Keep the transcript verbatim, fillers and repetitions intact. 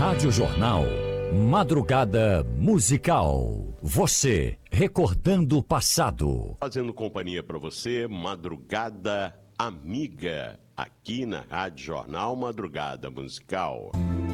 Rádio Jornal, Madrugada Musical. Você recordando o passado. Fazendo companhia para você, Madrugada Amiga, aqui na Rádio Jornal Madrugada Musical.